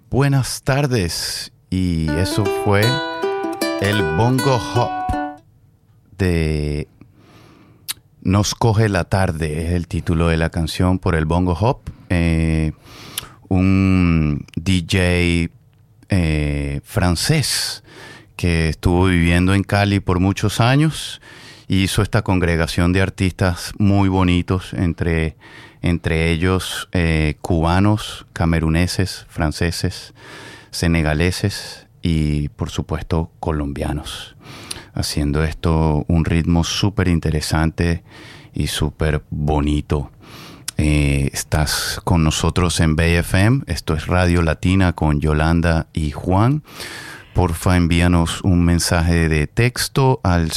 buenas tardes. Y eso fue el Bongo Hop de Nos coge la tarde, es el título de la canción por el Bongo Hop. Un DJ francés que estuvo viviendo en Cali por muchos años. Hizo esta congregación de artistas muy bonitos, entre ellos cubanos, cameruneses, franceses, senegaleses y por supuesto colombianos, haciendo esto un ritmo súper interesante y súper bonito. Estás con nosotros en Bay FM, esto es Radio Latina con Yolanda y Juan. Porfa, envíanos un mensaje de texto al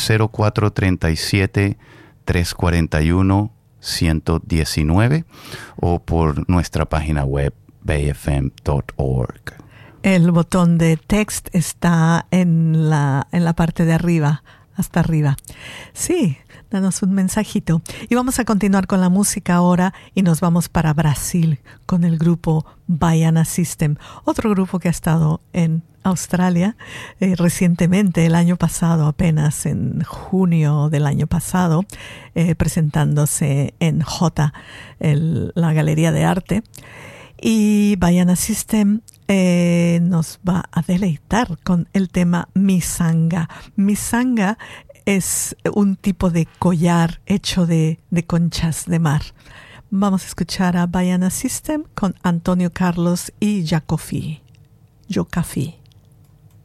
0437-341-119 o por nuestra página web bayfm.org. El botón de text está en la parte de arriba, hasta arriba. Sí, danos un mensajito. Y vamos a continuar con la música ahora y nos vamos para Brasil con el grupo Baiana System, otro grupo que ha estado en Australia recientemente, el año pasado, apenas en junio del año pasado, presentándose en Jota, la Galería de Arte. Y Baiana System nos va a deleitar con el tema Misanga. Misanga es un tipo de collar hecho de conchas de mar. Vamos a escuchar a Baiana System con Antonio Carlos y Jocafi.